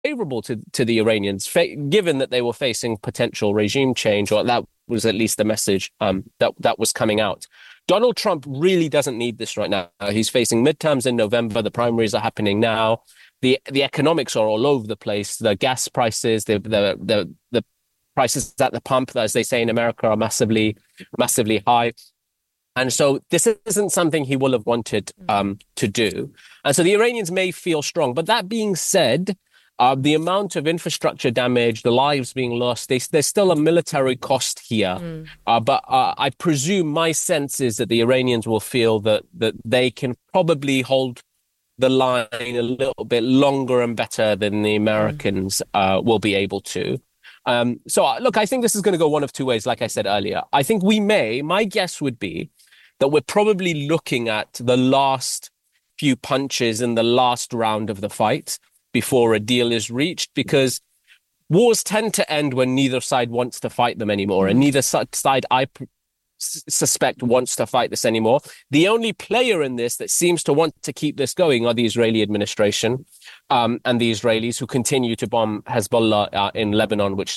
favorable to the Iranians, given that they were facing potential regime change, or that was at least the message that was coming out. Donald Trump really doesn't need this right now. He's facing midterms in November. The primaries are happening now. The economics are all over the place. The gas prices, the prices at the pump, as they say in America, are massively high. And so this isn't something he will have wanted to do. And so the Iranians may feel strong. But that being said, the amount of infrastructure damage, the lives being lost, there's still a military cost here. But I presume my sense is that the Iranians will feel that they can probably hold the line a little bit longer and better than the Americans will be able to. So look, I think this is going to go one of two ways, like I said earlier. I think my guess would be that we're probably looking at the last few punches in the last round of the fight before a deal is reached, because wars tend to end when neither side wants to fight them anymore. And neither side, I suspect, wants to fight this anymore. The only player in this that seems to want to keep this going are the Israeli administration and the Israelis, who continue to bomb Hezbollah in Lebanon, which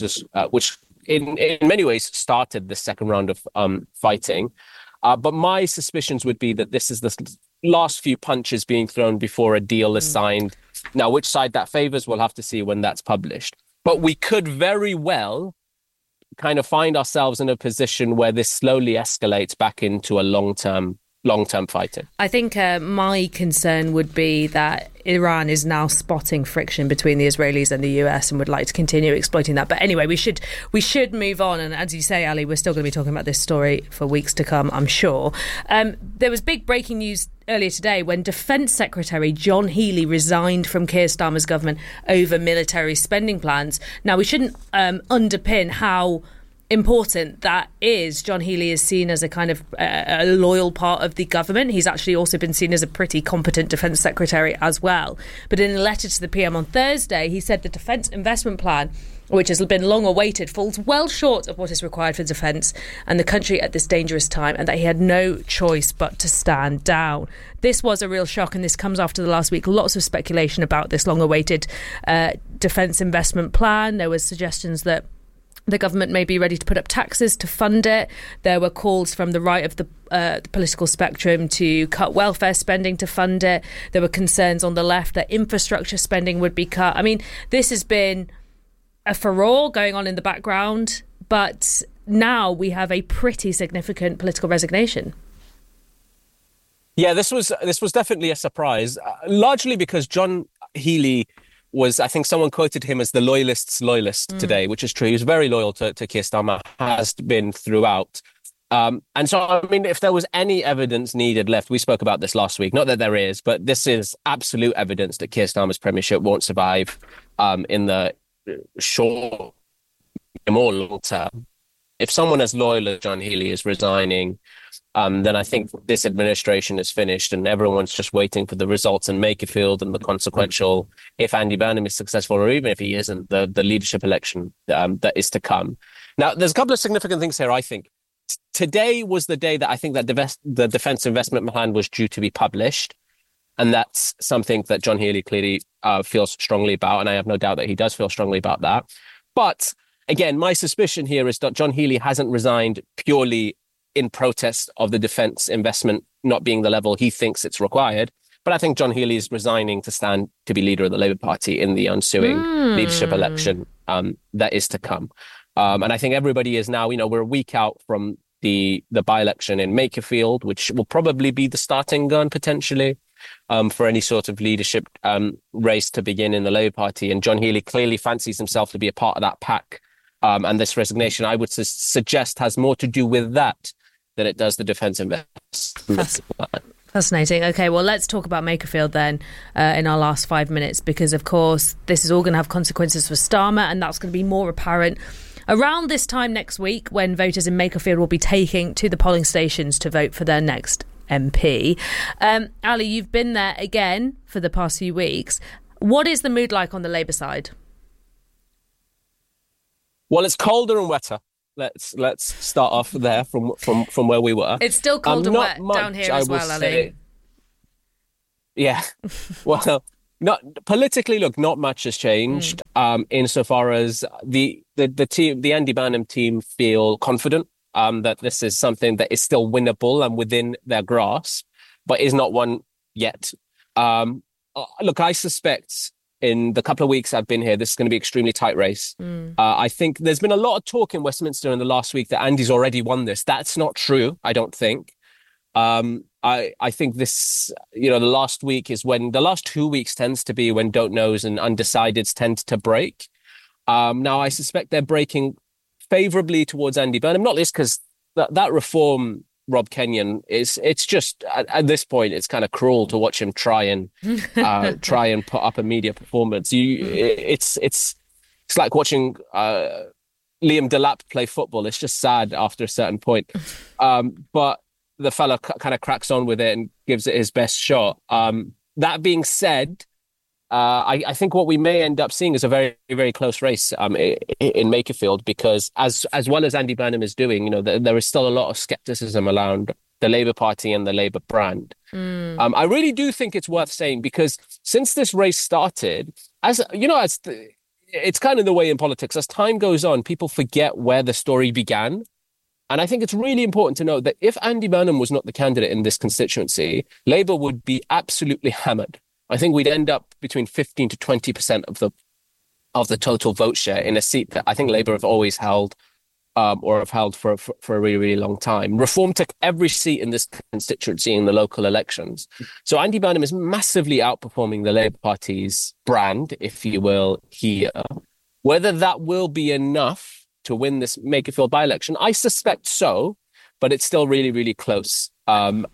in many ways started the second round of fighting. But my suspicions would be that this is the last few punches being thrown before a deal is signed. Now, which side that favors, we'll have to see when that's published. But we could very well kind of find ourselves in a position where this slowly escalates back into a long-term fighting. I think my concern would be that Iran is now spotting friction between the Israelis and the US and would like to continue exploiting that. But anyway, we should move on. And as you say, Ali, we're still going to be talking about this story for weeks to come, I'm sure. There was big breaking news earlier today when Defence Secretary John Healey resigned from Keir Starmer's government over military spending plans. Now, we shouldn't underpin how important that is. John Healey is seen as a kind of a loyal part of the government. He's actually also been seen as a pretty competent defence secretary as well. But in a letter to the PM on Thursday, he said the defence investment plan, which has been long awaited, falls well short of what is required for defence and the country at this dangerous time, and that he had no choice but to stand down. This was a real shock, and this comes after the last week. Lots of speculation about this long awaited defence investment plan. There was suggestions that the government may be ready to put up taxes to fund it. There were calls from the right of the political spectrum to cut welfare spending to fund it. There were concerns on the left that infrastructure spending would be cut. I mean, this has been a furore going on in the background, but now we have a pretty significant political resignation. Yeah, this was definitely a surprise, largely because John Healey was, I think someone quoted him as the loyalist's loyalist today, which is true. He was very loyal to Keir Starmer, has been throughout. And so, I mean, if there was any evidence needed left, we spoke about this last week, not that there is, but this is absolute evidence that Keir Starmer's premiership won't survive in the short or long term. If someone as loyal as John Healey is resigning, then I think this administration is finished and everyone's just waiting for the results in Makerfield and the consequential, if Andy Burnham is successful or even if he isn't, the leadership election that is to come. Now, there's a couple of significant things here, I think. Today was the day that I think that the Defence Investment Plan was due to be published. And that's something that John Healey clearly feels strongly about. And I have no doubt that he does feel strongly about that. But again, my suspicion here is that John Healey hasn't resigned purely in protest of the defence investment not being the level he thinks it's required. But I think John Healey is resigning to stand to be leader of the Labour Party in the ensuing leadership election that is to come. And I think everybody is now, we're a week out from the by-election in Makerfield, which will probably be the starting gun potentially for any sort of leadership race to begin in the Labour Party. And John Healey clearly fancies himself to be a part of that pack. And this resignation, I would suggest, has more to do with that than it does the defence investment plan. Fascinating. Okay, well, let's talk about Makerfield then in our last 5 minutes, because, of course, this is all going to have consequences for Starmer, and that's going to be more apparent around this time next week when voters in Makerfield will be taking to the polling stations to vote for their next MP. Ali, you've been there again for the past few weeks. What is the mood like on the Labour side? Well, it's colder and wetter. Let's start off there from where we were. It's still cold and wet down here as well, Ali. Yeah. Well, Not politically, look, not much has changed. Insofar as the team, the Andy Burnham team, feel confident that this is something that is still winnable and within their grasp, but is not one yet. Look, I suspect in the couple of weeks I've been here, this is going to be an extremely tight race. I think there's been a lot of talk in Westminster in the last week that Andy's already won this. That's not true, I don't think. I think this, the last week is when the last 2 weeks tends to be when don't knows and undecideds tend to break. Now, I suspect they're breaking favorably towards Andy Burnham, not least because that reform, Rob Kenyon, it's just at this point, it's kind of cruel to watch him try and put up a media performance. It's like watching Liam Delap play football. It's just sad after a certain point. But the fella kind of cracks on with it and gives it his best shot. That being said, I think what we may end up seeing is a very, very close race in Makerfield, because as well as Andy Burnham is doing, there is still a lot of skepticism around the Labour Party and the Labour brand. I really do think it's worth saying, because since this race started, it's kind of the way in politics, as time goes on, people forget where the story began. And I think it's really important to note that if Andy Burnham was not the candidate in this constituency, Labour would be absolutely hammered. I think we'd end up between 15 to 20% of the total vote share in a seat that I think Labour have always held, or have held for a really, really long time. Reform took every seat in this constituency in the local elections. So Andy Burnham is massively outperforming the Labour Party's brand, if you will, here. Whether that will be enough to win this Makerfield by-election, I suspect so, but it's still really, really close. One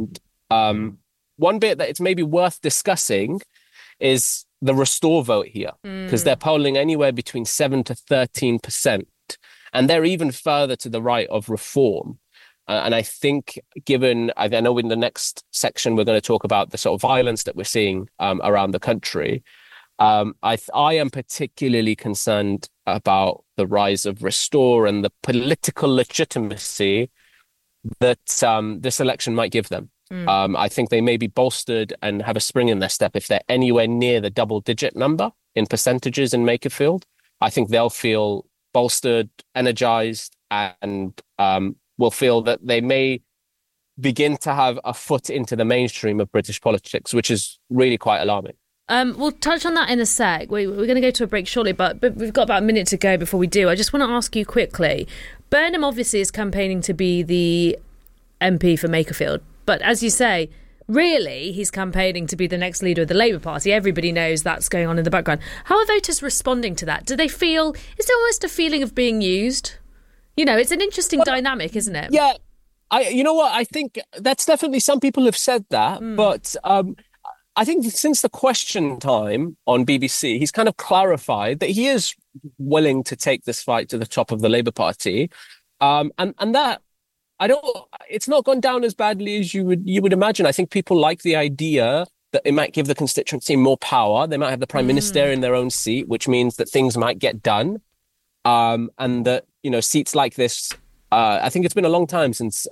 bit that it's maybe worth discussing is the Restore vote here, because they're polling anywhere between 7 to 13%, and they're even further to the right of Reform. And I think, given, I know in the next section we're going to talk about the sort of violence that we're seeing around the country. I am particularly concerned about the rise of Restore and the political legitimacy that this election might give them. I think they may be bolstered and have a spring in their step if they're anywhere near the double-digit number in percentages in Makerfield. I think they'll feel bolstered, energized, and will feel that they may begin to have a foot into the mainstream of British politics, which is really quite alarming. We'll touch on that in a sec. We're going to go to a break shortly, but we've got about a minute to go before we do. I just want to ask you quickly. Burnham obviously is campaigning to be the MP for Makerfield, but as you say, really he's campaigning to be the next leader of the Labour Party. Everybody knows that's going on in the background. How are voters responding to that? Do they feel, is there almost a feeling of being used? It's an interesting dynamic, isn't it? Yeah, I think that's definitely, some people have said that, but I think since the Question Time on BBC, he's kind of clarified that he is willing to take this fight to the top of the Labour Party, and that it's not gone down as badly as you would imagine. I think people like the idea that it might give the constituency more power. They might have the Prime Minister in their own seat, which means that things might get done, and that seats like this. I think it's been a long time since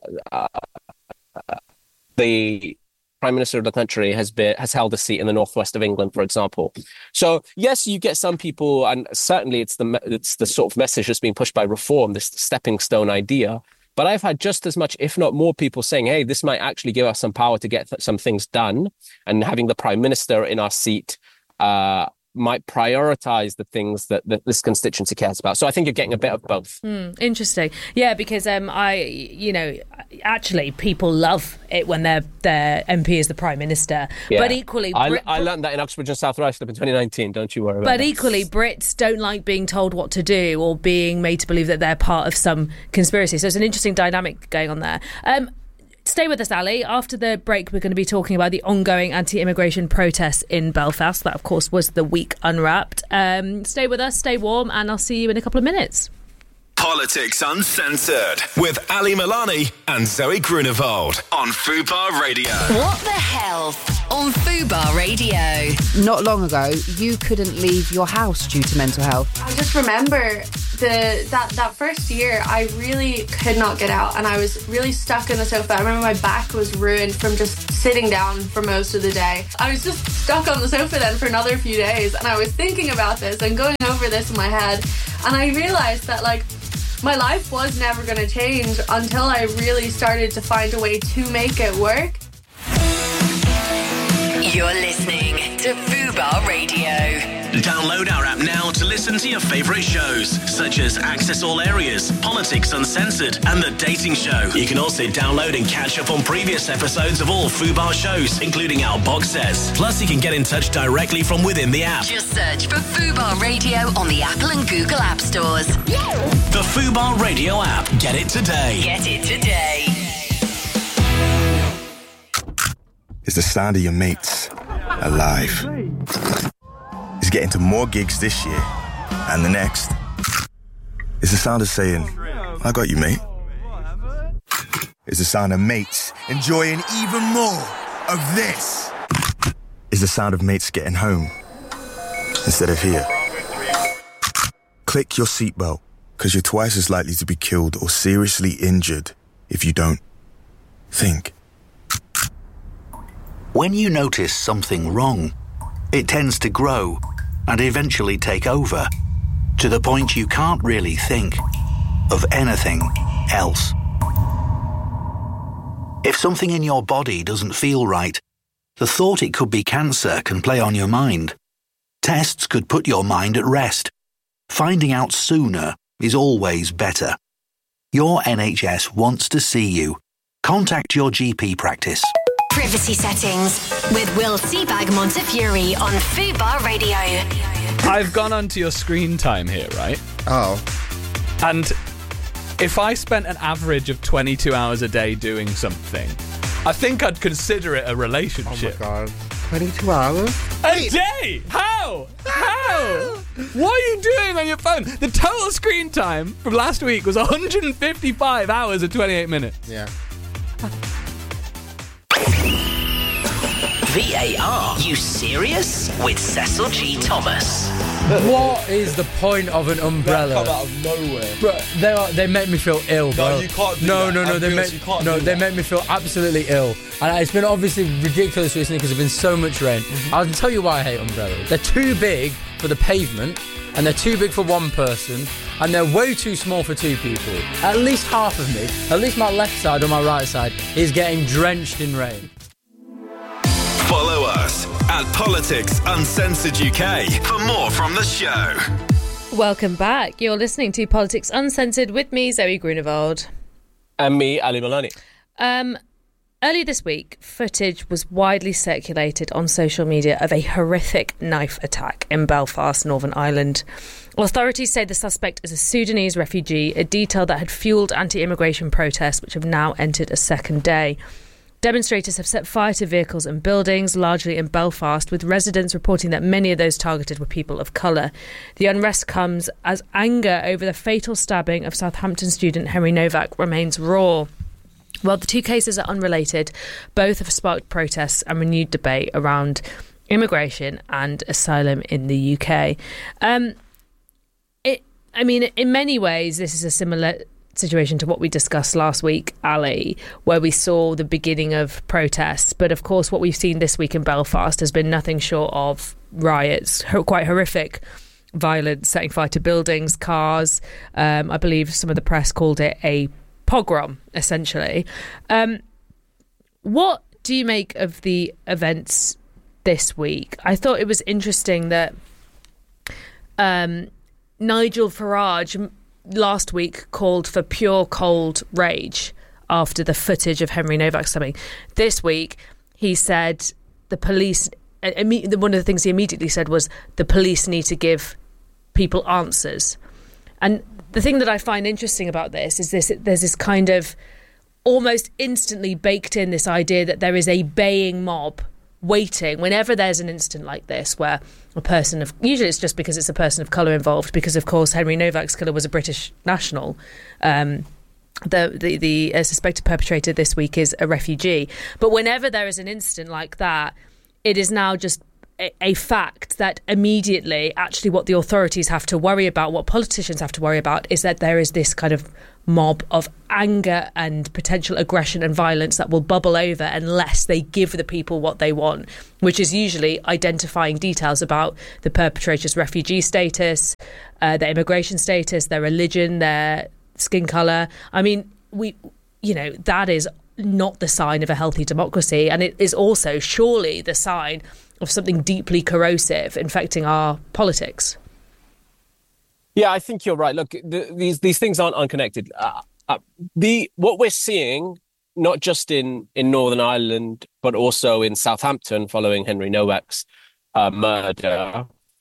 the Prime Minister of the country has held a seat in the northwest of England, for example. So yes, you get some people, and certainly it's the sort of message that's being pushed by Reform, this stepping stone idea. But I've had just as much, if not more, people saying, hey, this might actually give us some power to get some things done, and having the Prime Minister in our seat might prioritise the things that this constituency cares about. So I think you're getting a bit of both. Interesting. Yeah, because actually people love it when their MP is the Prime Minister. Yeah. But equally... I learned that in Uxbridge and South Ruislip in 2019, don't you worry about that. But equally, Brits don't like being told what to do or being made to believe that they're part of some conspiracy. So it's an interesting dynamic going on there. Stay with us, Ali. After the break, we're going to be talking about the ongoing anti-immigration protests in Belfast. That, of course, was the week unwrapped. Stay with us, stay warm, and I'll see you in a couple of minutes. Politics Uncensored with Ali Milani and Zoe Grunewald on Fubar Radio. What the health on Fubar Radio. Not long ago, you couldn't leave your house due to mental health. I just remember that first year, I really could not get out, and I was really stuck in the sofa. I remember my back was ruined from just sitting down for most of the day. I was just stuck on the sofa then for another few days, and I was thinking about this and going over this in my head, and I realised that, like, my life was never going to change until I really started to find a way to make it work. You're listening to Fubar Radio. Download our app now to listen to your favourite shows, such as Access All Areas, Politics Uncensored, and The Dating Show. You can also download and catch up on previous episodes of all Fubar shows, including our box sets. Plus, you can get in touch directly from within the app. Just search for Fubar Radio on the Apple and Google App Stores. The Fubar Radio app. Get it today. Get it today. Is the sound of your mates alive? Is getting to more gigs this year and the next? Is the sound of saying, I got you, mate? Is the sound of mates enjoying even more of this? Is the sound of mates getting home instead of here? Click your seatbelt, because you're twice as likely to be killed or seriously injured if you don't think. When you notice something wrong, it tends to grow and eventually take over, to the point you can't really think of anything else. If something in your body doesn't feel right, the thought it could be cancer can play on your mind. Tests could put your mind at rest. Finding out sooner is always better. Your NHS wants to see you. Contact your GP practice. Privacy settings with Will Seabag Montefiore on Fubar Radio. I've gone onto your screen time here, right? Oh. And if I spent an average of 22 hours a day doing something, I think I'd consider it a relationship. Oh my God. 22 hours? A day? How? What are you doing on your phone? The total screen time from last week was 155 hours and 28 minutes. Yeah. VAR, you serious? With Cecil G. Thomas. What is the point of an umbrella? They come out of nowhere. Bro, they make me feel ill, bro. No, you can't do no, that. No, they make me feel absolutely ill. And it's been obviously ridiculous recently because there's been so much rain. I'll tell you why I hate umbrellas. They're too big for the pavement, and they're too big for one person, and they're way too small for two people. At least half of me, at least my left side or my right side, is getting drenched in rain. Follow us at Politics Uncensored UK for more from the show. Welcome back. You're listening to Politics Uncensored with me, Zoe Grunewald. And me, Ali Milani. Earlier this week, footage was widely circulated on social media of a horrific knife attack in Belfast, Northern Ireland. Authorities say the suspect is a Sudanese refugee, a detail that had fuelled anti-immigration protests, which have now entered a second day. Demonstrators have set fire to vehicles and buildings, largely in Belfast, with residents reporting that many of those targeted were people of colour. The unrest comes as anger over the fatal stabbing of Southampton student Henry Novak remains raw. While the two cases are unrelated, both have sparked protests and renewed debate around immigration and asylum in the UK. In many ways, this is a similar situation to what we discussed last week, Ali, where we saw the beginning of protests. But of course, what we've seen this week in Belfast has been nothing short of riots, quite horrific violence, setting fire to buildings, cars. I believe some of the press called it a pogrom, essentially. What do you make of the events this week? I thought it was interesting that Nigel Farage last week called for pure cold rage after the footage of Henry Novak stabbing. This week, he said the police... One of the things he immediately said was the police need to give people answers. And the thing that I find interesting about this is there's this kind of almost instantly baked in this idea that there is a baying mob waiting whenever there's an incident like this where a person of... Usually it's just because it's a person of colour involved, because, of course, Henry Novak's killer was a British national. The suspected perpetrator this week is a refugee. But whenever there is an incident like that, it is now just a fact that immediately, actually, what the authorities have to worry about, what politicians have to worry about, is that there is this kind of mob of anger and potential aggression and violence that will bubble over unless they give the people what they want, which is usually identifying details about the perpetrator's refugee status, their immigration status, their religion, their skin colour. I mean, that is not the sign of a healthy democracy, and it is also surely the sign of something deeply corrosive infecting our politics. Yeah, I think you're right. Look, these things aren't unconnected. What we're seeing, not just in Northern Ireland, but also in Southampton following Henry Nowak's murder,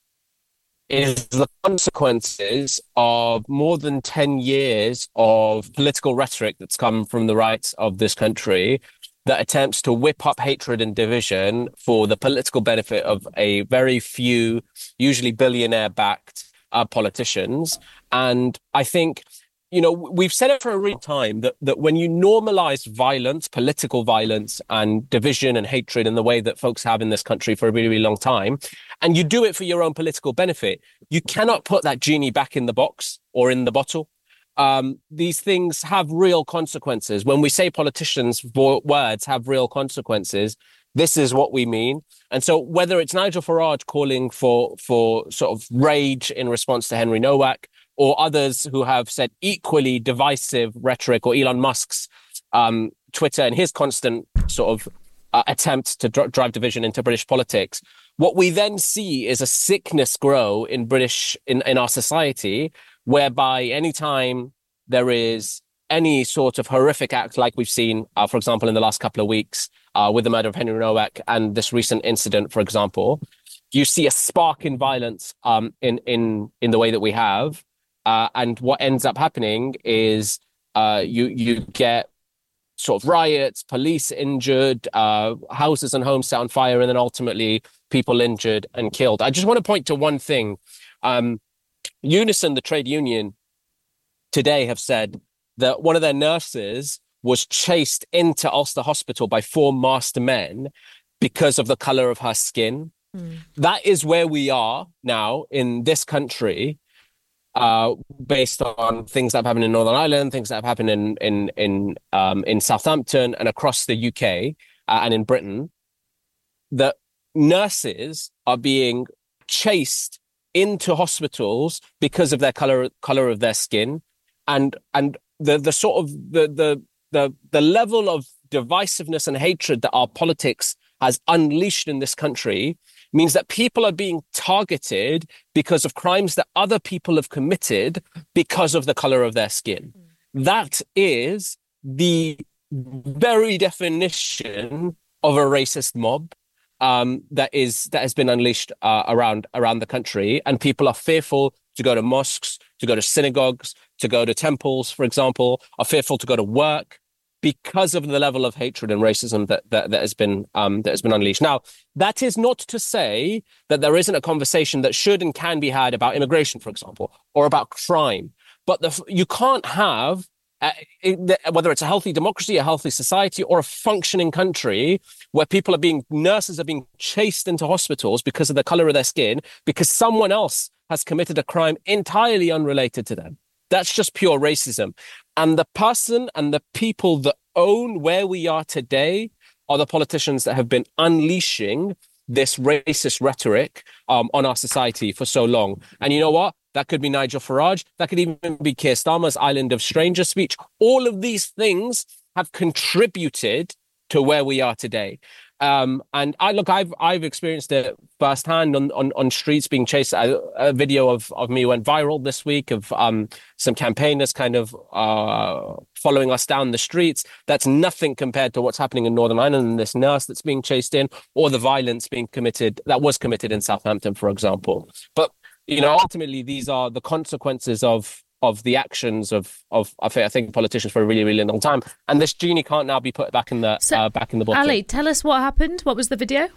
is the consequences of more than 10 years of political rhetoric that's come from the right of this country that attempts to whip up hatred and division for the political benefit of a very few, usually billionaire-backed politicians. And I think, we've said it for a real time that when you normalize violence, political violence and division and hatred in the way that folks have in this country for a really, really long time, and you do it for your own political benefit, you cannot put that genie back in the box or in the bottle. These things have real consequences. When we say politicians' words have real consequences, this is what we mean. And so whether it's Nigel Farage calling for sort of rage in response to Henry Nowak, or others who have said equally divisive rhetoric, or Elon Musk's Twitter and his constant sort of attempt to drive division into British politics, what we then see is a sickness grow in our society, whereby anytime there is any sort of horrific act like we've seen, for example, in the last couple of weeks with the murder of Henry Nowak and this recent incident, for example, you see a spark in violence in the way that we have. And what ends up happening is you get sort of riots, police injured, houses and homes set on fire, and then ultimately people injured and killed. I just want to point to one thing. Unison, the trade union, today have said that one of their nurses was chased into Ulster Hospital by 4 masked men because of the colour of her skin. That is where we are now in this country, based on things that have happened in Northern Ireland, things that have happened in Southampton and across the UK and in Britain. That nurses are being chased into hospitals because of their color of their skin, and the sort of the level of divisiveness and hatred that our politics has unleashed in this country means that people are being targeted because of crimes that other people have committed because of the color of their skin. That is the very definition of a racist mob that has been unleashed around the country, and people are fearful to go to mosques, to go to synagogues, to go to temples, for example, are fearful to go to work because of the level of hatred and racism that has been unleashed. Now, that is not to say that there isn't a conversation that should and can be had about immigration, for example, or about crime. But you can't have, whether it's a healthy democracy, a healthy society, or a functioning country where nurses are being chased into hospitals because of the color of their skin, because someone else has committed a crime entirely unrelated to them. That's just pure racism. And the person and the people that own where we are today are the politicians that have been unleashing this racist rhetoric on our society for so long. And you know what? That could be Nigel Farage. That could even be Keir Starmer's Island of Stranger speech. All of these things have contributed to where we are today. And I've experienced it firsthand on streets being chased. A video of me went viral this week of some campaigners kind of following us down the streets. That's nothing compared to what's happening in Northern Ireland and this nurse that's being chased in, or the violence that was committed in Southampton, for example. But ultimately, these are the consequences of the actions of I think politicians for a really, really long time, and this genie can't now be put back in the bottle. Ali, tell us what happened. What was the video?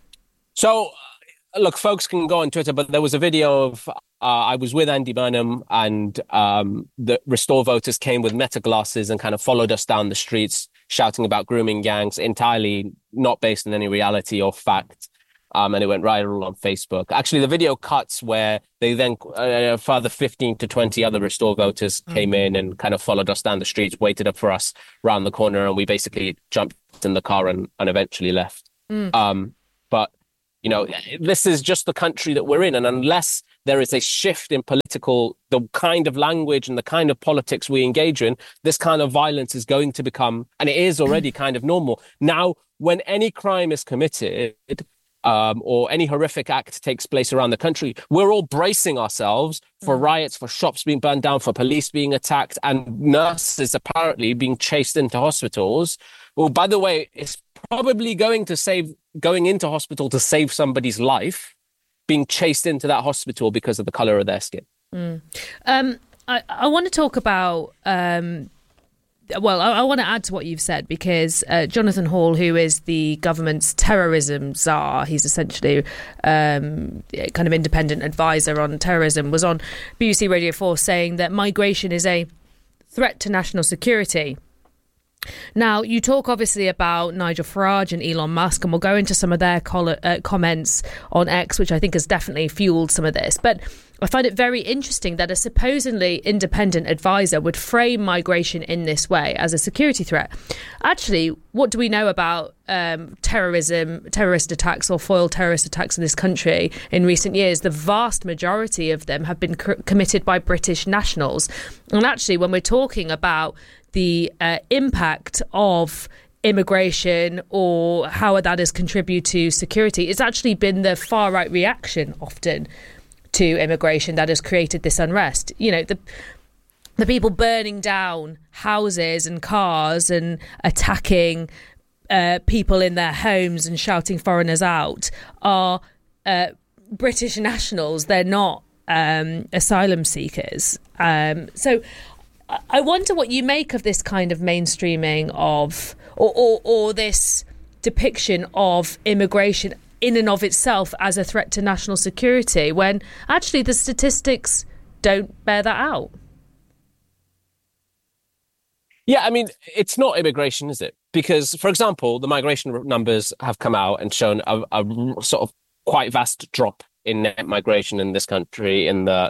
So, look, folks can go on Twitter, but there was a video of I was with Andy Burnham, and the Restore voters came with Meta glasses and kind of followed us down the streets, shouting about grooming gangs, entirely not based on any reality or fact. and it went viral on Facebook. Actually, the video cuts where they then further 15 to 20 other Restore voters came in and kind of followed us down the streets, waited up for us around the corner, and we basically jumped in the car and eventually left. But, you know, this is just the country that we're in. And unless there is a shift in the kind of language and the kind of politics we engage in, this kind of violence is going to become, and it is already kind of normal. Now, when any crime is committed, or any horrific act takes place around the country, we're all bracing ourselves for riots, for shops being burned down, for police being attacked, and nurses apparently being chased into hospitals. Well, by the way, it's probably going into hospital to save somebody's life, being chased into that hospital because of the colour of their skin. I want to talk about... I want to add to what you've said, because Jonathan Hall, who is the government's terrorism czar, he's essentially kind of independent advisor on terrorism, was on BBC Radio 4 saying that migration is a threat to national security. Now, you talk obviously about Nigel Farage and Elon Musk, and we'll go into some of their comments on X, which I think has definitely fueled some of this. But I find it very interesting that a supposedly independent advisor would frame migration in this way as a security threat. Actually, what do we know about terrorist attacks or foiled terrorist attacks in this country in recent years? The vast majority of them have been committed by British nationals. And actually, when we're talking about the impact of immigration or how that has contributed to security, it's actually been the far-right reaction often to immigration that has created this unrest. You know, the people burning down houses and cars and attacking people in their homes and shouting foreigners out are British nationals. They're not asylum seekers. So I wonder what you make of this kind of mainstreaming of or this depiction of immigration in and of itself as a threat to national security, when actually the statistics don't bear that out. Yeah, I mean, it's not immigration, is it? Because, for example, the migration numbers have come out and shown a sort of quite vast drop in net migration in this country in the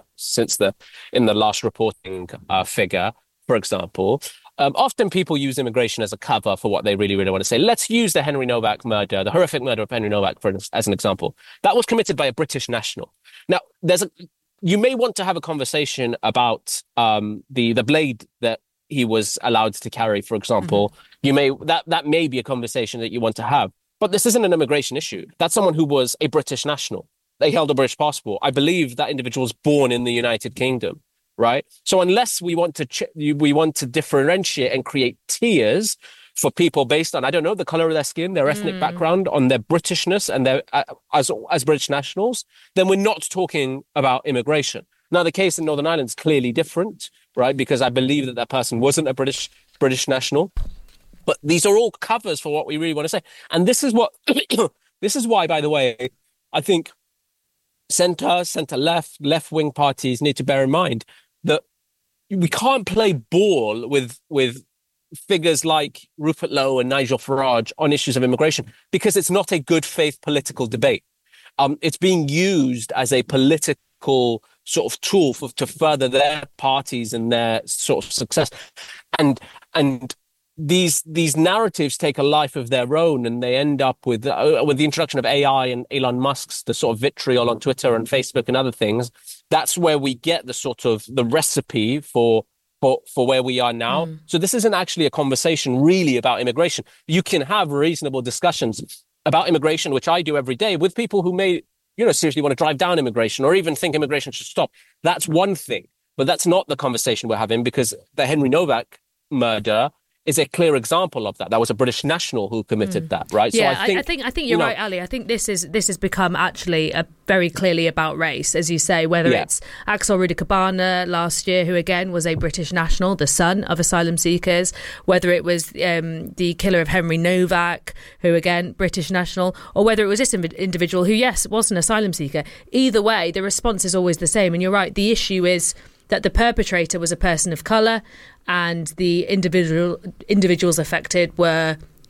last reporting figure, for example. Often people use immigration as a cover for what they really, really want to say. Let's use the Henry Novak murder, the horrific murder of Henry Novak, as an example. That was committed by a British national. Now, you may want to have a conversation about the blade that he was allowed to carry, for example. That may be a conversation that you want to have. But this isn't an immigration issue. That's someone who was a British national. They held a British passport. I believe that individual was born in the United Kingdom, right? So unless we want to differentiate and create tiers for people based on, I don't know, the color of their skin, their ethnic background, on their Britishness and their as British nationals, then we're not talking about immigration. Now, the case in Northern Ireland is clearly different, right? Because I believe that person wasn't a British national. But these are all covers for what we really want to say. And this is why, by the way, I think centre-left, left-wing parties need to bear in mind that we can't play ball with figures like Rupert Lowe and Nigel Farage on issues of immigration, because it's not a good faith political debate. It's being used as a political sort of tool to further their parties and their sort of success. And these narratives take a life of their own, and they end up with the introduction of AI and Elon Musk's the sort of vitriol on Twitter and Facebook and other things. That's where we get the sort of the recipe for where we are now. So this isn't actually a conversation really about immigration. You can have reasonable discussions about immigration, which I do every day, with people who may, seriously want to drive down immigration or even think immigration should stop. That's one thing, but that's not the conversation we're having, because the Henry Novak murder is a clear example of that. That was a British national who committed that, right? Yeah, so I think you're right, Ali. I think this has become actually very clearly about race, as you say, whether it's Axel Rudikabana last year, who again was a British national, the son of asylum seekers, whether it was the killer of Henry Novak, who again, British national, or whether it was this individual who, yes, was an asylum seeker. Either way, the response is always the same. And you're right, the issue is that the perpetrator was a person of colour, and the individuals affected were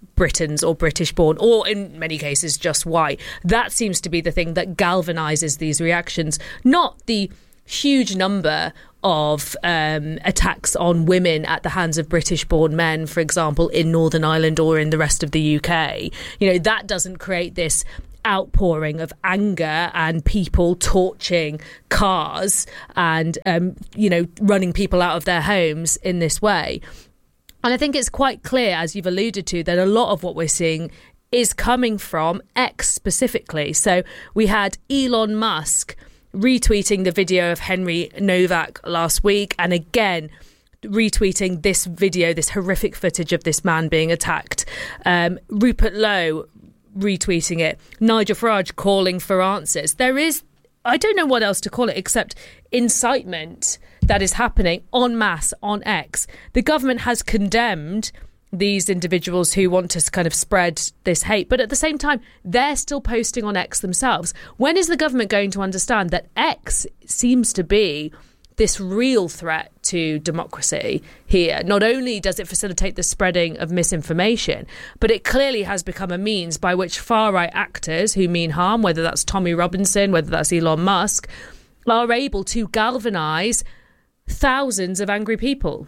Britons or British born, or in many cases just white. That seems to be the thing that galvanizes these reactions, not the huge number of attacks on women at the hands of British born men, for example, in Northern Ireland or in the rest of the UK. That doesn't create this outpouring of anger and people torching cars and running people out of their homes in this way. And I think it's quite clear, as you've alluded to, that a lot of what we're seeing is coming from X specifically. So we had Elon Musk retweeting the video of Henry Novak last week, and again retweeting this video, this horrific footage of this man being attacked. Rupert Lowe retweeting it. Nigel Farage calling for answers. There is, I don't know what else to call it except incitement that is happening en masse on X. The government has condemned these individuals who want to kind of spread this hate, but at the same time, they're still posting on X themselves. When is the government going to understand that X seems to be this real threat to democracy here? Not only does it facilitate the spreading of misinformation, but it clearly has become a means by which far-right actors who mean harm, whether that's Tommy Robinson, whether that's Elon Musk, are able to galvanise thousands of angry people.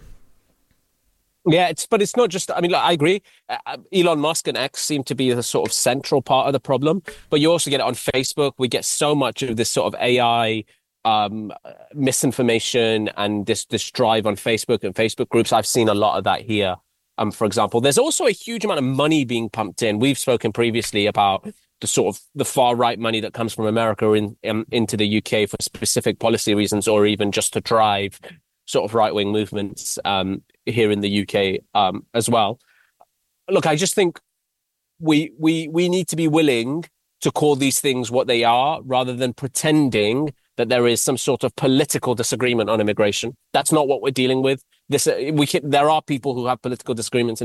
Yeah, but it's not just, I agree. Elon Musk and X seem to be the sort of central part of the problem, but you also get it on Facebook. We get so much of this sort of AI misinformation and this drive on Facebook and Facebook groups. I've seen a lot of that here. For example, there's also a huge amount of money being pumped in. We've spoken previously about the sort of the far right money that comes from America into the UK for specific policy reasons, or even just to drive sort of right wing movements here in the UK as well. Look, I just think we need to be willing to call these things what they are, rather than pretending that there is some sort of political disagreement on immigration. That's not what we're dealing with. There are people who have political disagreements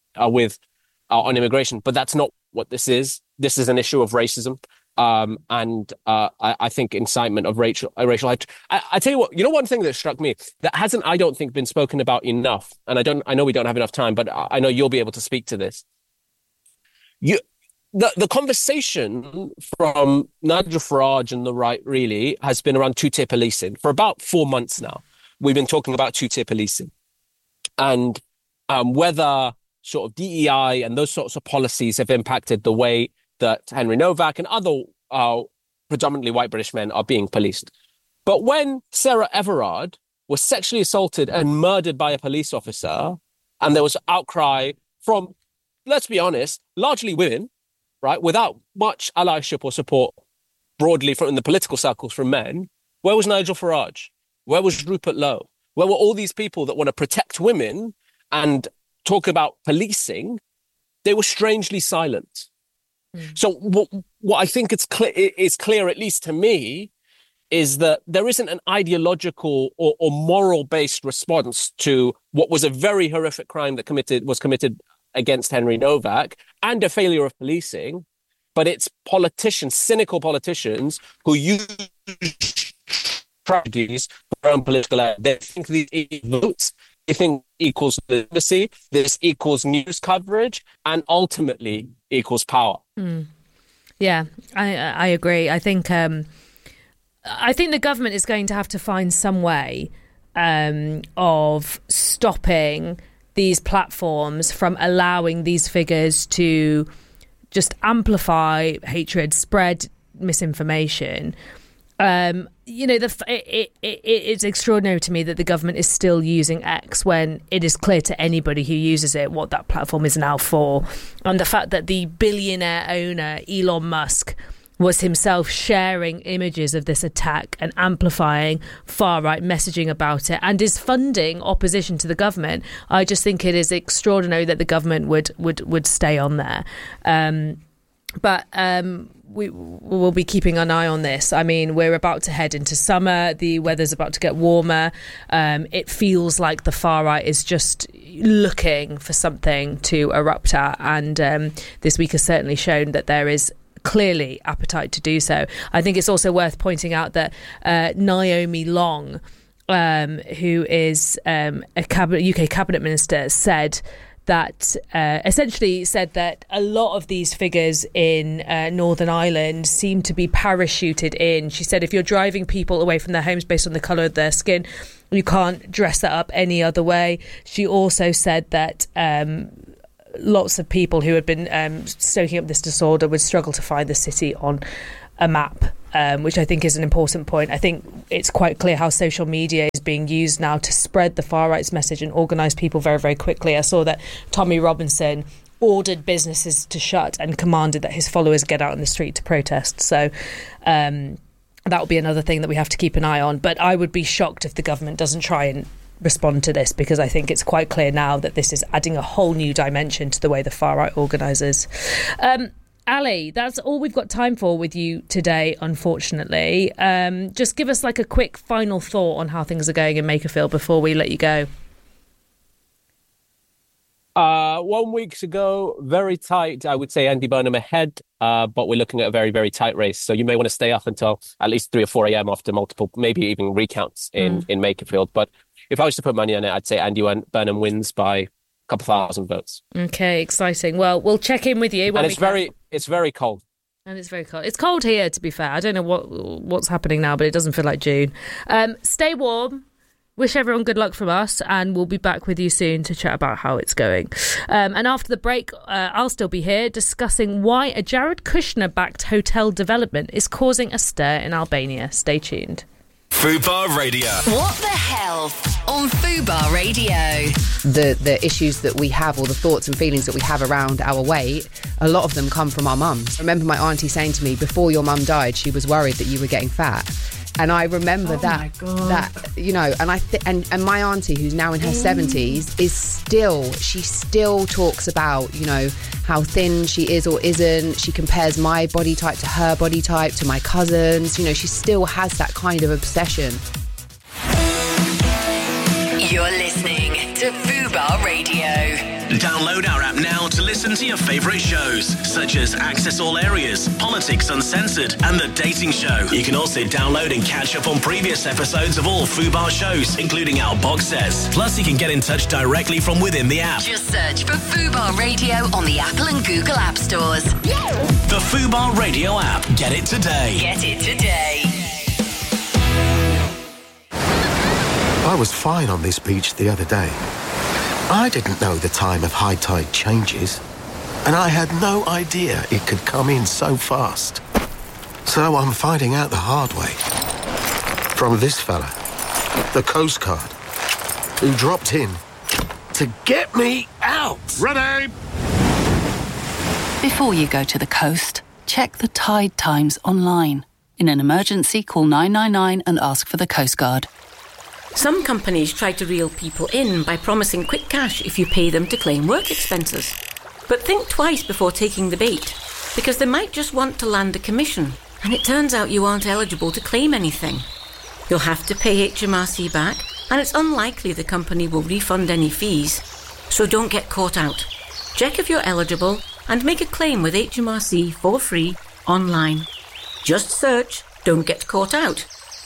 on immigration, but that's not what this is. This is an issue of racism, and I think incitement of racial hate. I tell you what, one thing that struck me that hasn't, I don't think, been spoken about enough, and I know we don't have enough time, but I know you'll be able to speak to this. The conversation from Nigel Farage and the right really has been around two-tier policing for about 4 months now. We've been talking about two-tier policing, and whether sort of DEI and those sorts of policies have impacted the way that Henry Novak and other predominantly white British men are being policed. But when Sarah Everard was sexually assaulted and murdered by a police officer, and there was outcry from, let's be honest, largely women, right, without much allyship or support broadly from in the political circles from men, where was Nigel Farage? Where was Rupert Lowe? Where were all these people that want to protect women and talk about policing? They were strangely silent. So what I think is clear, at least to me, is that there isn't an ideological or moral-based response to what was a very horrific crime that was committed against Henry Novak and a failure of policing, but it's politicians, cynical politicians, who use tragedies for their own political end. They think these votes, they think equals legitimacy, this equals news coverage, and ultimately equals power. Yeah, I agree. I think the government is going to have to find some way of stopping these platforms from allowing these figures to just amplify hatred, spread misinformation. It's extraordinary to me that the government is still using X when it is clear to anybody who uses it what that platform is now for. And the fact that the billionaire owner, Elon Musk, was himself sharing images of this attack and amplifying far-right messaging about it and is funding opposition to the government. I just think it is extraordinary that the government would stay on there. But we will be keeping an eye on this. I mean, we're about to head into summer. The weather's about to get warmer. It feels like the far right is just looking for something to erupt at. And this week has certainly shown that there is clearly appetite to do so. I think it's also worth pointing out that Naomi Long, who is a UK cabinet minister, said that essentially said that a lot of these figures in Northern Ireland seem to be parachuted in. She said if you're driving people away from their homes based on the colour of their skin, you can't dress that up any other way. She also said that lots of people who had been stoking up this disorder would struggle to find the city on a map, which I think is an important point. I think it's quite clear how social media is being used now to spread the far right's message and organise people very, very quickly. I saw that Tommy Robinson ordered businesses to shut and commanded that his followers get out in the street to protest. So that will be another thing that we have to keep an eye on. But I would be shocked if the government doesn't try and respond to this, because I think it's quite clear now that this is adding a whole new dimension to the way the far right organises. Ali, that's all we've got time for with you today, unfortunately. Just give us like a quick final thought on how things are going in Makerfield before we let you go. 1 week to go, very tight. I would say Andy Burnham ahead, but we're looking at a very, very tight race. So you may want to stay up until at least 3 or 4 a.m. after multiple, maybe even recounts in Makerfield. But if I was to put money on it, I'd say Andy Burnham wins by a couple thousand votes. Okay, exciting. Well, we'll check in with you. And it's very cold. And it's very cold. It's cold here, to be fair. I don't know what's happening now, but it doesn't feel like June. Stay warm. Wish everyone good luck from us, and we'll be back with you soon to chat about how it's going. And after the break, I'll still be here discussing why a Jared Kushner-backed hotel development is causing a stir in Albania. Stay tuned. Fubar Radio. What the hell on Fubar Radio? The issues that we have, or the thoughts and feelings that we have around our weight, a lot of them come from our mums. I remember my auntie saying to me, before your mum died, she was worried that you were getting fat. And I remember that, you know, and and my auntie, who's now in her 70s, she still talks about, you know, how thin she is or isn't. She compares my body type to her body type, to my cousins. You know, she still has that kind of obsession. You're listening to Fubar Radio. Download our app now to listen to your favourite shows, such as Access All Areas, Politics Uncensored, and The Dating Show. You can also download and catch up on previous episodes of all Fubar shows, including our box sets. Plus, you can get in touch directly from within the app. Just search for Fubar Radio on the Apple and Google App Stores. The Fubar Radio app. Get it today. Get it today. I was fine on this beach the other day. I didn't know the time of high tide changes, and I had no idea it could come in so fast. So I'm finding out the hard way. From this fella, the Coast Guard, who dropped in to get me out. Ready! Before you go to the coast, check the tide times online. In an emergency, call 999 and ask for the Coast Guard. Some companies try to reel people in by promising quick cash if you pay them to claim work expenses. But think twice before taking the bait, because they might just want to land a commission, and it turns out you aren't eligible to claim anything. You'll have to pay HMRC back, and it's unlikely the company will refund any fees, so don't get caught out. Check if you're eligible and make a claim with HMRC for free online. Just search "Don't Get Caught Out."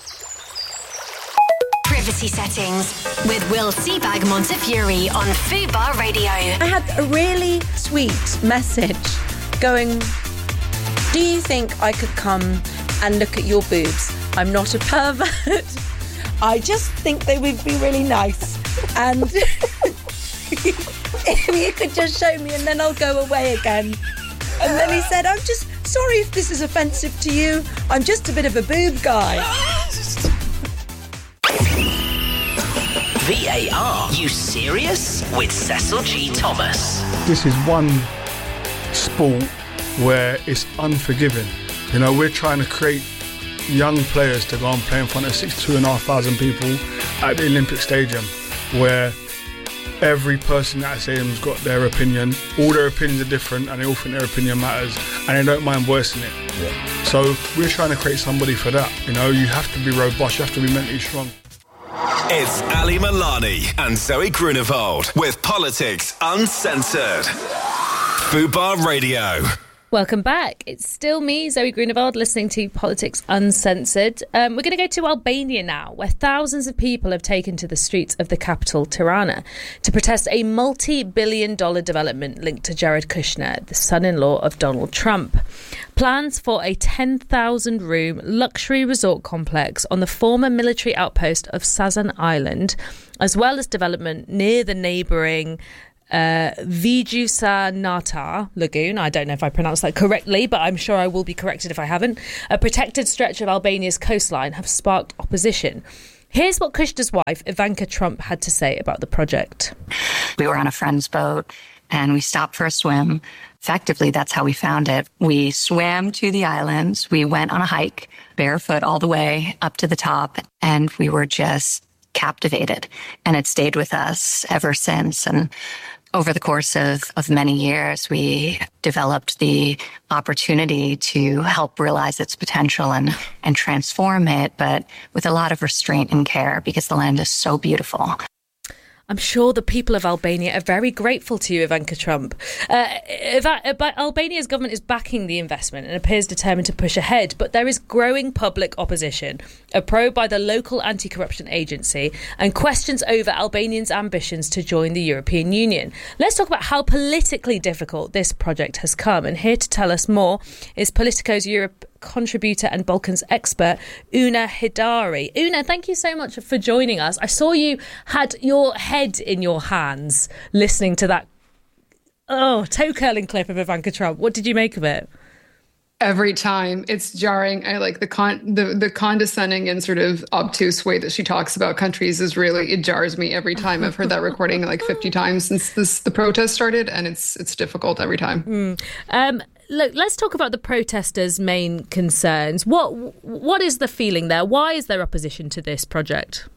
Privacy settings with Will Seabag Montefiore on Fubar Radio. I had a really sweet message going, do you think I could come and look at your boobs? I'm not a pervert. I just think they would be really nice. And if you could just show me, and then I'll go away again. And then he said, I'm just sorry if this is offensive to you. I'm just a bit of a boob guy. VAR, you serious? With Cecil G. Thomas. This is one sport where it's unforgiving. You know, we're trying to create young players to go and play in front of 62,500 people at the Olympic Stadium, where every person at that stadium's got their opinion. All their opinions are different, and they all think their opinion matters, and they don't mind voicing it. Yeah. So we're trying to create somebody for that. You know, you have to be robust, you have to be mentally strong. It's Ali Milani and Zoe Grunewald with Politics Uncensored. Fubar Radio. Welcome back. It's still me, Zoe Grunewald, listening to Politics Uncensored. We're going to go to Albania now, where thousands of people have taken to the streets of the capital, Tirana, to protest a multi-billion-dollar development linked to Jared Kushner, the son-in-law of Donald Trump. Plans for a 10,000-room luxury resort complex on the former military outpost of Sazan Island, as well as development near the neighbouring Vijusanata Lagoon. I don't know if I pronounced that correctly, but I'm sure I will be corrected if I haven't. A protected stretch of Albania's coastline have sparked opposition. Here's what Kushner's wife, Ivanka Trump, had to say about the project. We were on a friend's boat and we stopped for a swim. Effectively, that's how we found it. We swam to the islands. We went on a hike, barefoot all the way up to the top, and we were just captivated. And it stayed with us ever since. And over the course of many years, we developed the opportunity to help realize its potential and transform it, but with a lot of restraint and care because the land is so beautiful. I'm sure the people of Albania are very grateful to you, Ivanka Trump. Albania's government is backing the investment and appears determined to push ahead, but there is growing public opposition, a probe by the local anti-corruption agency, and questions over Albanians' ambitions to join the European Union. Let's talk about how politically difficult this project has come. And here to tell us more is Politico's Europe contributor and Balkans expert, Una Hidari. Una, thank you so much for joining us. I saw you had your head in your hands listening to that toe-curling clip of Ivanka Trump. What did you make of it? Every time it's jarring. I like the condescending and sort of obtuse way that she talks about countries it jars me every time. I've heard that recording like 50 times since the protest started, and it's difficult every time. Look, let's talk about the protesters' main concerns. What is the feeling there? Why is there opposition to this project?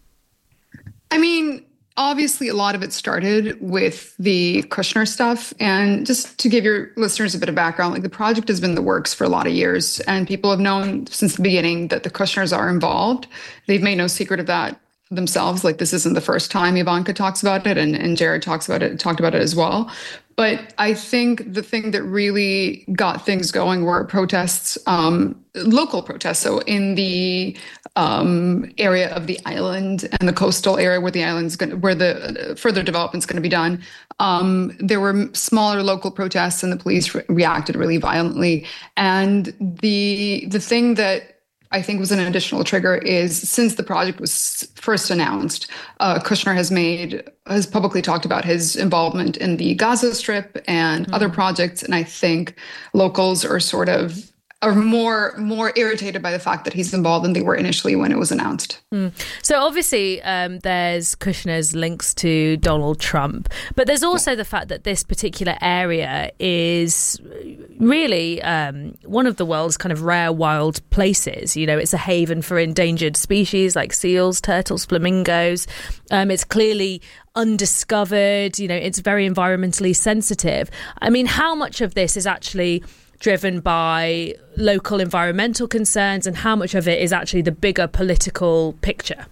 I mean, obviously, a lot of it started with the Kushner stuff. And just to give your listeners a bit of background, like the project has been in the works for a lot of years, and people have known since the beginning that the Kushners are involved. They've made no secret of that themselves. Like, this isn't the first time Ivanka talks about it, and Jared talked about it as well. But I think the thing that really got things going were protests, local protests. So in the area of the island and the coastal area where where the further development's going to be done, there were smaller local protests, and the police reacted really violently. And the thing that I think was an additional trigger is, since the project was first announced, Kushner has publicly talked about his involvement in the Gaza Strip and other projects. And I think locals are more irritated by the fact that he's involved than they were initially when it was announced. So obviously there's Kushner's links to Donald Trump, but there's also the fact that this particular area is really one of the world's kind of rare wild places. You know, it's a haven for endangered species like seals, turtles, flamingos. It's clearly undiscovered. You know, it's very environmentally sensitive. I mean, how much of this is actually driven by local environmental concerns, and how much of it is actually the bigger political picture?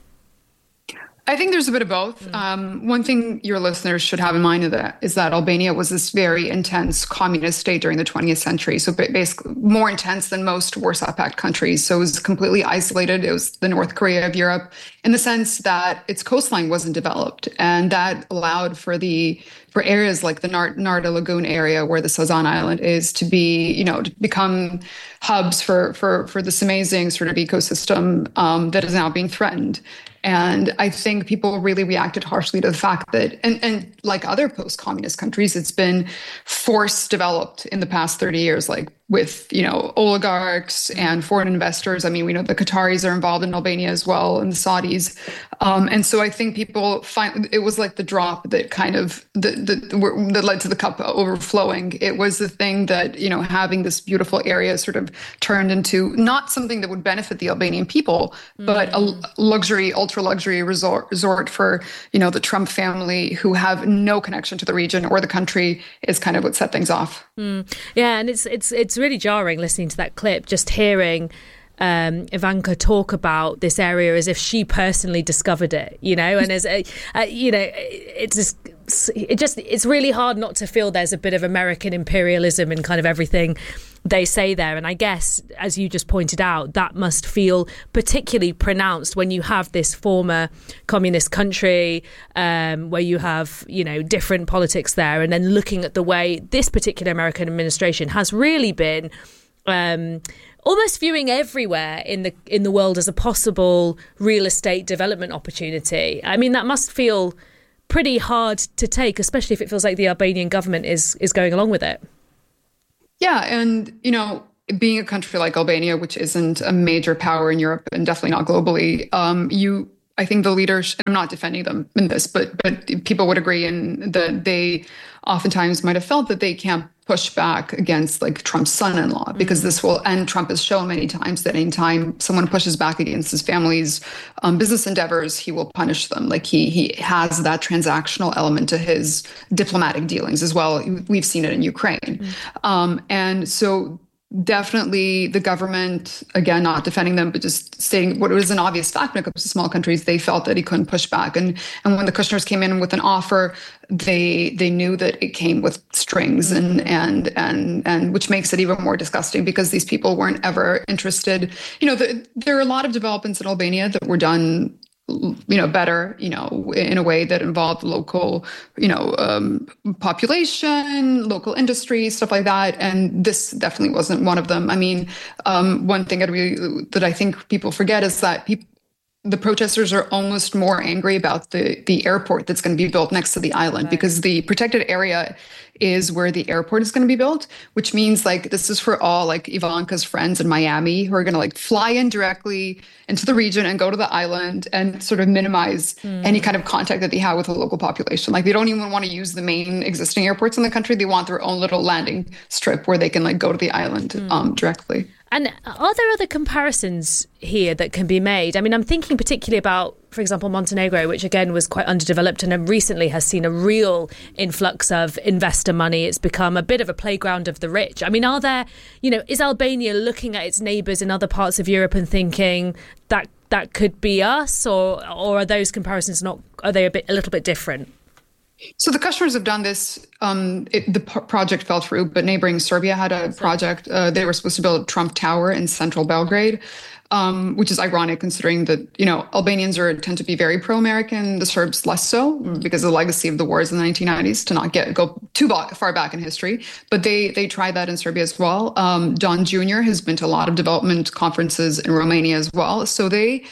I think there's a bit of both. One thing your listeners should have in mind is that Albania was this very intense communist state during the 20th century. So basically more intense than most Warsaw Pact countries. So it was completely isolated. It was the North Korea of Europe, in the sense that its coastline wasn't developed. And that allowed for areas like the Narda Lagoon area, where the Sazan Island is, to become hubs for this amazing sort of ecosystem that is now being threatened. And I think people really reacted harshly to the fact that, and like other post-communist countries, it's been force developed in the past 30 years, like with, oligarchs and foreign investors. I mean, we know the Qataris are involved in Albania as well, and the Saudis. And so I think people find it was like the drop that kind of that led to the cup overflowing. It was the thing that, having this beautiful area sort of turned into not something that would benefit the Albanian people, but a ultra luxury resort for, the Trump family, who have no connection to the region or the country, is kind of what set things off. Yeah, and it's really jarring listening to that clip, just hearing Ivanka talk about this area as if she personally discovered it, and as it's just it's really hard not to feel there's a bit of American imperialism in kind of everything they say there. And I guess, as you just pointed out, that must feel particularly pronounced when you have this former communist country where you have, different politics there, and then looking at the way this particular American administration has really been almost viewing everywhere in the world as a possible real estate development opportunity. I mean, that must feel pretty hard to take, especially if it feels like the Albanian government is going along with it. Yeah, and being a country like Albania, which isn't a major power in Europe and definitely not globally, I think the leaders, and I'm not defending them in this, but people would agree in that they oftentimes might have felt that they can't push back against like Trump's son-in-law, because this will, and Trump has shown many times that anytime someone pushes back against his family's business endeavors, he will punish them. Like he has that transactional element to his diplomatic dealings as well. We've seen it in Ukraine. And so definitely the government, again, not defending them, but just stating what was an obvious fact when it comes to small countries, they felt that he couldn't push back. And when the Kushners came in with an offer, they knew that it came with strings and which makes it even more disgusting, because these people weren't ever interested. There are a lot of developments in Albania that were done better, in a way that involved local, population, local industry, stuff like that. And this definitely wasn't one of them. I mean, one thing that I think people forget is that the protesters are almost more angry about the airport that's going to be built next to the island, because the protected area is where the airport is going to be built, which means like this is for all like Ivanka's friends in Miami who are going to like fly in directly into the region and go to the island and sort of minimize any kind of contact that they have with the local population. Like they don't even want to use the main existing airports in the country. They want their own little landing strip where they can like go to the island directly. And are there other comparisons here that can be made? I mean, I'm thinking particularly about, for example, Montenegro, which again was quite underdeveloped and recently has seen a real influx of investor money. It's become a bit of a playground of the rich. I mean, are there, is Albania looking at its neighbours in other parts of Europe and thinking that could be us, or are those comparisons are they a little bit different? So the Kushners have done this. The project fell through, but neighboring Serbia had a project. They were supposed to build Trump Tower in central Belgrade, which is ironic considering that, Albanians tend to be very pro-American, the Serbs less so, because of the legacy of the wars in the 1990s, to not go too far back in history. But they tried that in Serbia as well. Don Jr. has been to a lot of development conferences in Romania as well. So they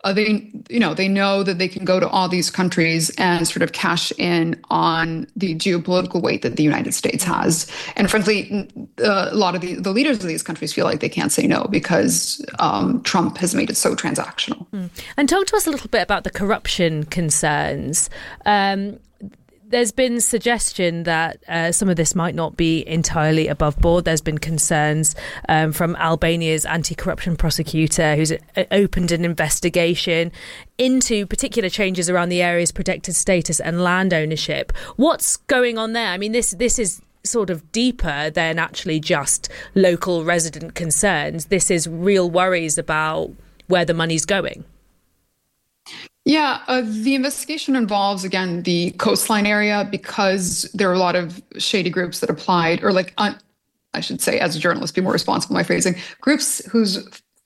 know that they can go to all these countries and sort of cash in on the geopolitical weight that the United States has. And frankly, a lot of the leaders of these countries feel like they can't say no because Trump has made it so transactional. And talk to us a little bit about the corruption concerns. There's been suggestion that some of this might not be entirely above board. There's been concerns from Albania's anti-corruption prosecutor, who's opened an investigation into particular changes around the area's protected status and land ownership. What's going on there? I mean, this is sort of deeper than actually just local resident concerns. This is real worries about where the money's going. Yeah, the investigation involves, again, the coastline area, because there are a lot of shady groups that applied, or I should say, as a journalist, be more responsible in my phrasing, groups whose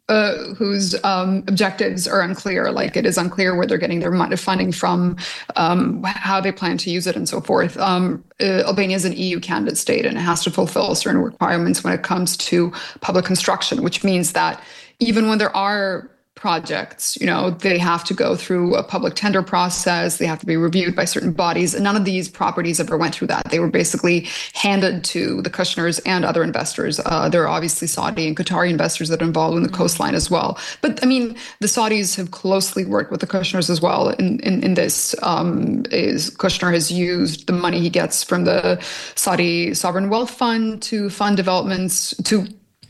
objectives are unclear. Like it is unclear where they're getting their funding from, how they plan to use it, and so forth. Albania is an EU candidate state, and it has to fulfill certain requirements when it comes to public construction, which means that even when there are projects, they have to go through a public tender process. They have to be reviewed by certain bodies. And none of these properties ever went through that. They were basically handed to the Kushners and other investors. There are obviously Saudi and Qatari investors that are involved in the coastline as well. But I mean, the Saudis have closely worked with the Kushners as well in this. Kushner has used the money he gets from the Saudi Sovereign Wealth Fund to fund developments, to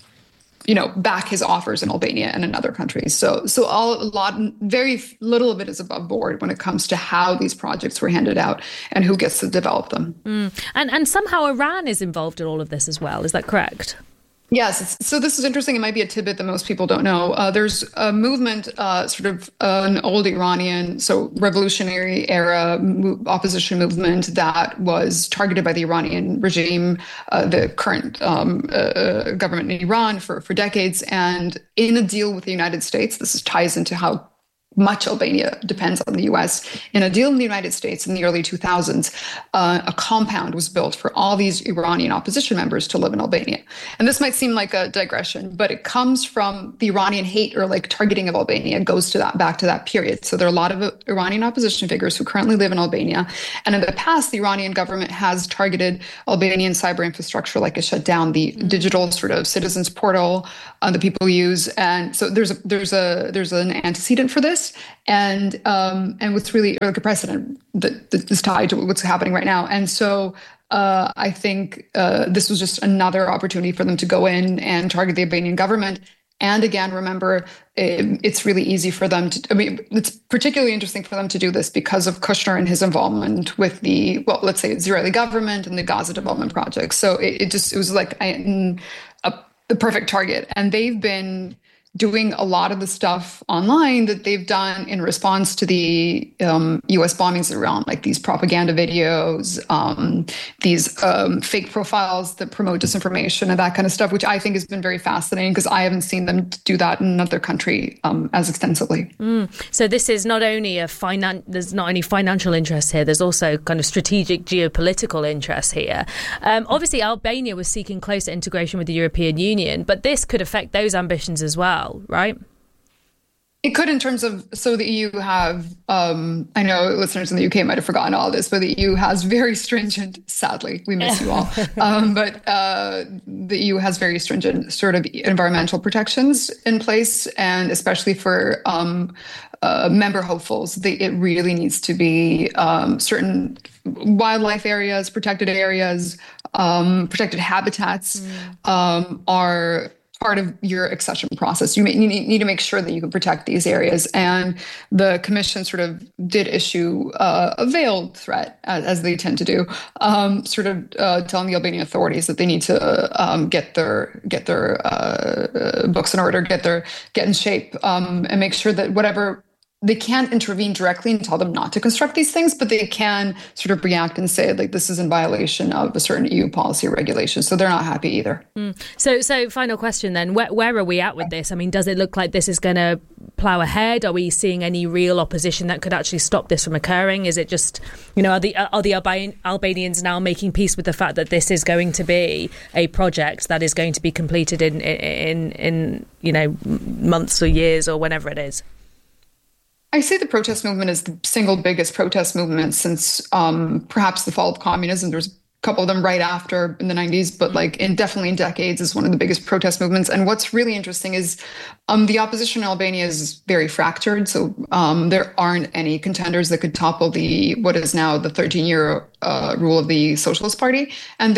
back his offers in Albania and in other countries. So very little of it is above board when it comes to how these projects were handed out and who gets to develop them. And somehow Iran is involved in all of this as well. Is that correct? Yes. So this is interesting. It might be a tidbit that most people don't know. There's a movement, an old Iranian, so revolutionary era opposition movement that was targeted by the Iranian regime, the current government in Iran for decades. And in a deal with the United States, this ties into how much Albania depends on the U.S. In a deal in the United States in the early 2000s, a compound was built for all these Iranian opposition members to live in Albania. And this might seem like a digression, but it comes from the Iranian hate or like targeting of Albania. It goes to back to that period. So there are a lot of Iranian opposition figures who currently live in Albania. And in the past, the Iranian government has targeted Albanian cyber infrastructure, like it shut down the digital sort of citizens portal that people use. And so there's an antecedent for this. And what's really like a precedent that is tied to what's happening right now. And so I think this was just another opportunity for them to go in and target the Albanian government. And again, remember, it's really easy for them to, it's particularly interesting for them to do this because of Kushner and his involvement with the Israeli government and the Gaza development project. So it was like the perfect target. And they've been doing a lot of the stuff online that they've done in response to the U.S. bombings around, like these propaganda videos, these fake profiles that promote disinformation and that kind of stuff, which I think has been very fascinating because I haven't seen them do that in another country as extensively. So this is not only there's not only financial interest here, there's also kind of strategic geopolitical interest here. Obviously, Albania was seeking closer integration with the European Union, but this could affect those ambitions as well. Right? It could in terms of, so the EU have, I know listeners in the UK might have forgotten all this, but the EU has very stringent, sadly, we miss you all, but the EU has very stringent sort of environmental protections in place, and especially for member hopefuls, it really needs to be certain wildlife areas, protected habitats are part of your accession process. You need to make sure that you can protect these areas. And the Commission sort of did issue a veiled threat, as they tend to do, telling the Albanian authorities that they need to get their books in order, get in shape, and make sure that whatever. They can't intervene directly and tell them not to construct these things, but they can sort of react and say, like, this is in violation of a certain EU policy or regulation. So they're not happy either. So final question then. Where are we at with this? I mean, does it look like this is going to plough ahead? Are we seeing any real opposition that could actually stop this from occurring? Is it just, are the Albanians now making peace with the fact that this is going to be a project that is going to be completed in months or years or whenever it is? I say the protest movement is the single biggest protest movement since perhaps the fall of communism. There's a couple of them right after in the 90s, but definitely in decades is one of the biggest protest movements. And what's really interesting is the opposition in Albania is very fractured. So there aren't any contenders that could topple what is now the 13-year rule of the Socialist Party. I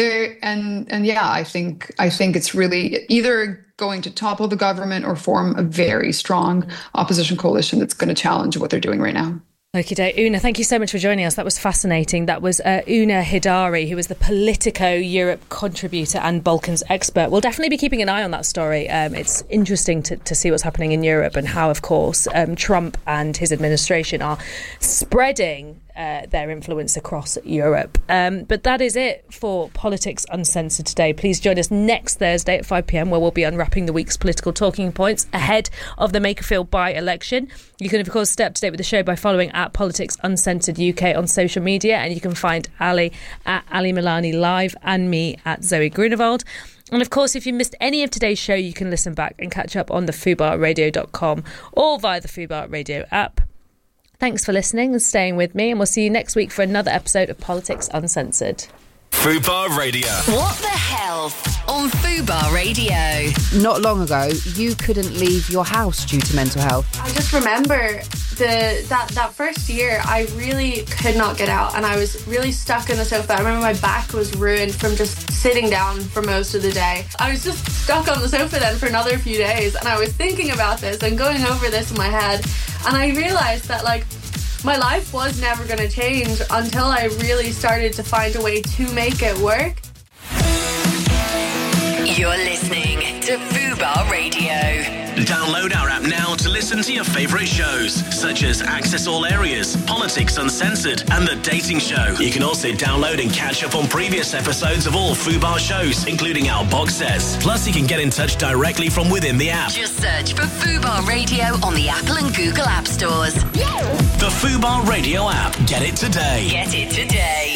think it's really either going to topple the government or form a very strong opposition coalition that's going to challenge what they're doing right now. Okay, Una, thank you so much for joining us. That was fascinating. That was Una Hidari, who is the Politico Europe contributor and Balkans expert. We'll definitely be keeping an eye on that story. It's interesting to see what's happening in Europe and how, of course, Trump and his administration are spreading their influence across Europe. But that is it for Politics Uncensored today. Please join us next Thursday at 5 p.m, where we'll be unwrapping the week's political talking points ahead of the Makerfield by-election. You can, of course, stay up to date with the show by following at Politics Uncensored UK on social media, and you can find Ali at Ali Milani Live and me at Zoe Grunewald. And of course, if you missed any of today's show, you can listen back and catch up on the FUBARadio.com or via the Fubar Radio app. Thanks for listening and staying with me, and we'll see you next week for another episode of Politics Uncensored. Fubar Radio. What the hell on Fubar Radio? Not long ago, you couldn't leave your house due to mental health. I just remember that first year, I really could not get out, and I was really stuck in the sofa. I remember my back was ruined from just sitting down for most of the day. I was just stuck on the sofa then for another few days, and I was thinking about this and going over this in my head, and I realized that my life was never going to change until I really started to find a way to make it work. You're listening to Fubar Radio. Download our app now to listen to your favourite shows, such as Access All Areas, Politics Uncensored, and The Dating Show. You can also download and catch up on previous episodes of all Fubar shows, including our box sets. Plus, you can get in touch directly from within the app. Just search for Fubar Radio on the Apple and Google App Stores. The Fubar Radio app. Get it today. Get it today.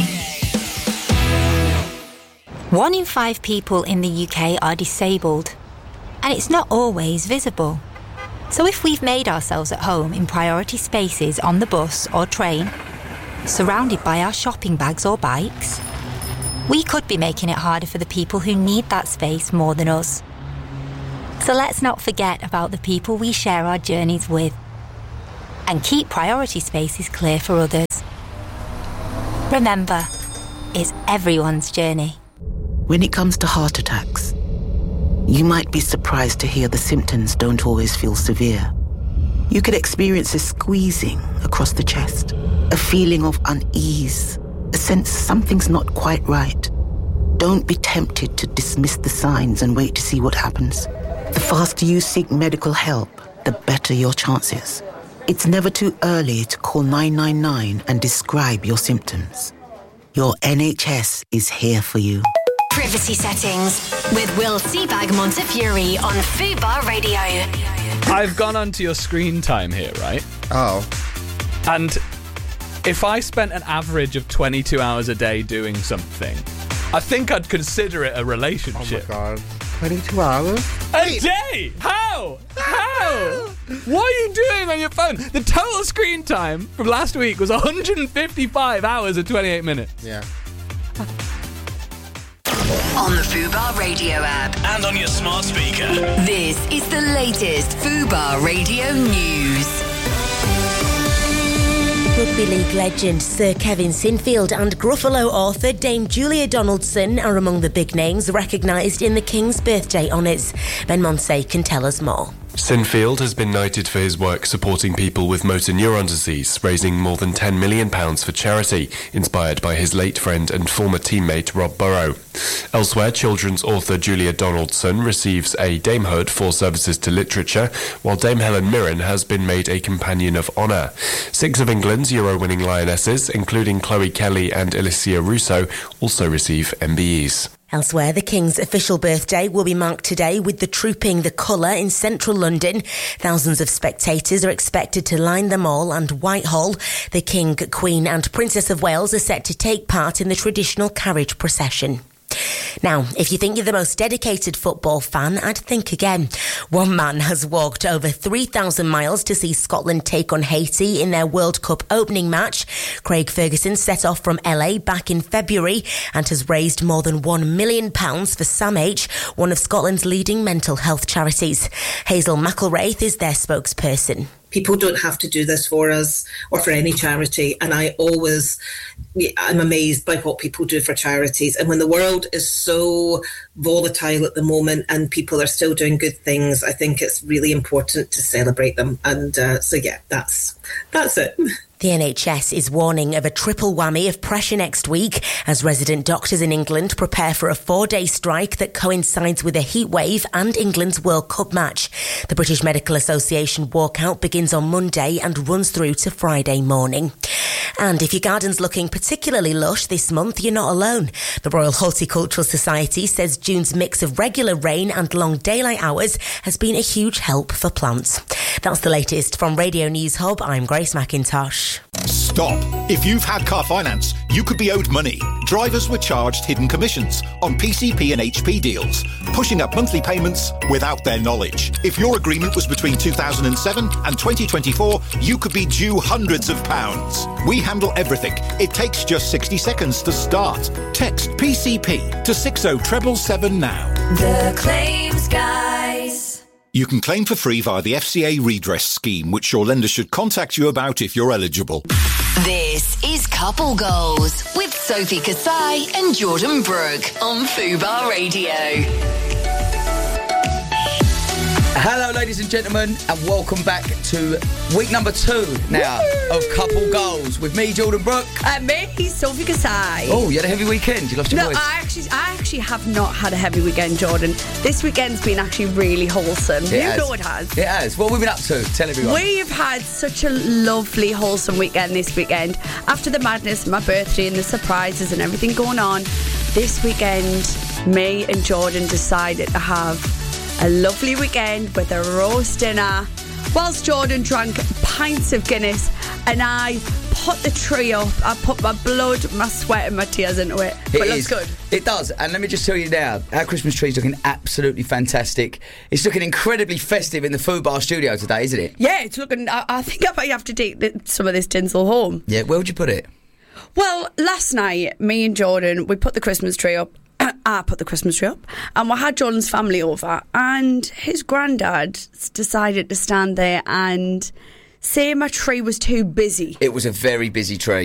1 in 5 people in the UK are disabled, and it's not always visible. So if we've made ourselves at home in priority spaces on the bus or train, surrounded by our shopping bags or bikes, we could be making it harder for the people who need that space more than us. So let's not forget about the people we share our journeys with, and keep priority spaces clear for others. Remember, it's everyone's journey. When it comes to heart attacks, you might be surprised to hear the symptoms don't always feel severe. You could experience a squeezing across the chest, a feeling of unease, a sense something's not quite right. Don't be tempted to dismiss the signs and wait to see what happens. The faster you seek medical help, the better your chances. It's never too early to call 999 and describe your symptoms. Your NHS is here for you. Privacy Settings with Will Seabag Montefiore on Fubar Radio. I've gone onto your screen time here, right? Oh. And if I spent an average of 22 hours a day doing something, I think I'd consider it a relationship. Oh my God. 22 hours? A day? How? What are you doing on your phone? The total screen time from last week was 155 hours and 28 minutes. Yeah. On the Fubar Radio app. And on your smart speaker. This is the latest Fubar Radio news. Rugby League legend Sir Kevin Sinfield and Gruffalo author Dame Julia Donaldson are among the big names recognised in the King's birthday honours. Ben Monsey can tell us more. Sinfield has been knighted for his work supporting people with motor neuron disease, raising more than £10 million for charity, inspired by his late friend and former teammate Rob Burrow. Elsewhere, children's author Julia Donaldson receives a damehood for services to literature, while Dame Helen Mirren has been made a Companion of Honour. 6 of England's Euro-winning lionesses, including Chloe Kelly and Alicia Russo, also receive MBEs. Elsewhere, the King's official birthday will be marked today with the Trooping the Colour in central London. Thousands of spectators are expected to line the Mall and Whitehall. The King, Queen and Princess of Wales are set to take part in the traditional carriage procession. Now, if you think you're the most dedicated football fan, I'd think again. One man has walked over 3,000 miles to see Scotland take on Haiti in their World Cup opening match. Craig Ferguson set off from LA back in February and has raised more than £1 million for SAMH, one of Scotland's leading mental health charities. Hazel McElraith is their spokesperson. People don't have to do this for us or for any charity. And I'm amazed by what people do for charities. And when the world is so volatile at the moment and people are still doing good things, I think it's really important to celebrate them. And that's it. The NHS is warning of a triple whammy of pressure next week as resident doctors in England prepare for a 4-day strike that coincides with a heatwave and England's World Cup match. The British Medical Association walkout begins on Monday and runs through to Friday morning. And if your garden's looking particularly lush this month, you're not alone. The Royal Horticultural Society says June's mix of regular rain and long daylight hours has been a huge help for plants. That's the latest from Radio News Hub. I'm Grace McIntosh. Stop. If you've had car finance, you could be owed money. Drivers were charged hidden commissions on PCP and HP deals, pushing up monthly payments without their knowledge. If your agreement was between 2007 and 2024, you could be due hundreds of pounds. We handle everything. It takes just 60 seconds to start. Text PCP to 60777 now. The Claims Guys. You can claim for free via the FCA redress scheme, which your lender should contact you about if you're eligible. This is Couple Goals with Sophie Kasai and Jordan Brooke on Fubar Radio. Hello, ladies and gentlemen, and welcome back to week number 2 now of Couple Goals with me, Jordan Brooke. And me, Sophie Kasai. Oh, you had a heavy weekend. You lost your voice. I actually have not had a heavy weekend, Jordan. This weekend's been actually really wholesome. You know it has. It has. What have we been up to? Tell everyone. We've had such a lovely, wholesome weekend this weekend. After the madness, my birthday and the surprises and everything going on, this weekend, me and Jordan decided to have a lovely weekend with a roast dinner, whilst Jordan drank pints of Guinness and I put the tree up. I put my blood, my sweat and my tears into it. But it looks good. It does. And let me just tell you now, our Christmas tree's looking absolutely fantastic. It's looking incredibly festive in the Food Bar studio today, isn't it? Yeah, it's looking... I think I might have to take some of this tinsel home. Yeah, where would you put it? Well, last night, me and Jordan, we put the Christmas tree up. I put the Christmas tree up, and we had Jordan's family over, and his granddad decided to stand there and say my tree was too busy. It was a very busy tree.